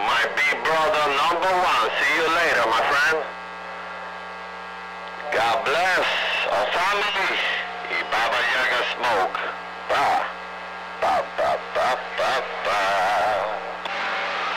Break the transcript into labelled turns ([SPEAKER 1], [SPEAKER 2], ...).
[SPEAKER 1] my big brother number one. See you later, my friend. God bless our family. Y Baba Yaga smoke. Bye.